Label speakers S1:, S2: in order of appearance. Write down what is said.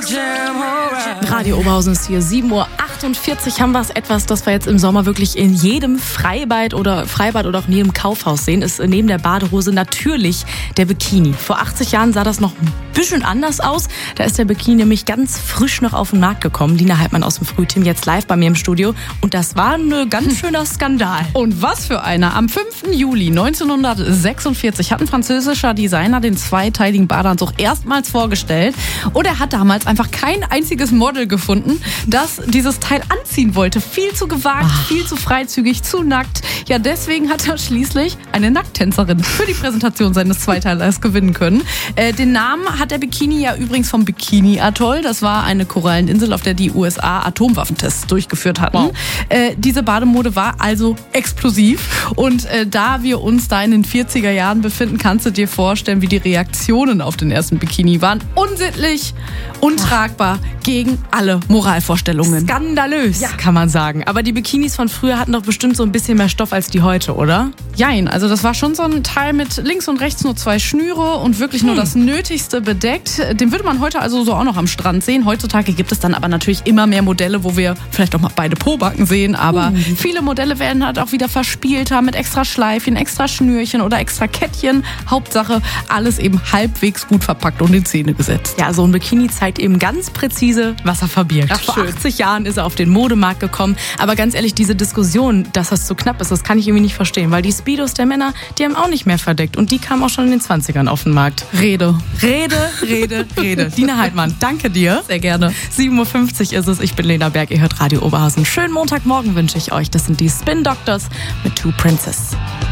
S1: Radio Oberhausen ist hier, 7:48 Uhr haben wir etwas, das wir jetzt im Sommer wirklich in jedem Freibad oder auch in jedem Kaufhaus sehen, ist neben der Badehose natürlich der Bikini. Vor 80 Jahren sah das noch ein bisschen anders aus. Da ist der Bikini nämlich ganz frisch noch auf den Markt gekommen. Lina Heidmann aus dem Frühteam, jetzt live bei mir im Studio. Und das war ein ganz schöner Skandal.
S2: Und was für einer. Am 5. Juli 1946 hat ein französischer Designer den zweiteiligen Badeanzug erstmals vorgestellt. Und er hat damals einfach kein einziges Model gefunden, das dieses Teil anziehen wollte. Viel zu gewagt, viel zu freizügig, zu nackt. Ja, deswegen hat er schließlich eine Nacktänzerin für die Präsentation seines Zweiteilers gewinnen können. Den Namen hat der Bikini ja übrigens vom Bikini-Atoll. Das war eine Koralleninsel, auf der die USA Atomwaffentests durchgeführt hatten.
S1: Wow.
S2: Diese Bademode war also explosiv. Und da wir uns da in den 40er Jahren befinden, kannst du dir vorstellen, wie die Reaktionen auf den ersten Bikini waren. Unsittlich, untragbar, gegen alle Moralvorstellungen.
S1: Skandalös, kann man sagen. Aber die Bikinis von früher hatten doch bestimmt so ein bisschen mehr Stoff als die heute, oder?
S2: Jein, also das war schon so ein Teil mit links und rechts nur 2 Schnüre und wirklich nur das Nötigste bedeckt. Den würde man heute also so auch noch am Strand sehen. Heutzutage gibt es dann aber natürlich immer mehr Modelle, wo wir vielleicht auch mal beide Pobacken sehen. Aber viele Modelle werden halt auch wieder verspielter mit extra Schleifchen, extra Schnürchen oder extra Kettchen. Hauptsache, alles eben halbwegs gut verpackt und in Szene gesetzt.
S1: Ja, so ein Bikini zeigt eben ganz präzise, was er verbirgt.
S2: Ach,
S1: vor
S2: schön.
S1: 80 Jahren ist er auf den Modemarkt gekommen. Aber ganz ehrlich, diese Diskussion, dass das zu knapp ist, das kann ich irgendwie nicht verstehen. Weil die Speedos der Männer, die haben auch nicht mehr verdeckt. Und die kamen auch schon in den 20ern auf den Markt.
S2: Rede.
S1: Lina Heidmann, danke dir.
S2: Sehr gerne.
S1: 7:50 Uhr ist es. Ich bin Lena Berg. Ihr hört Radio Oberhausen. Schönen Montagmorgen wünsche ich euch. Das sind die Spin Doctors mit Two Princess.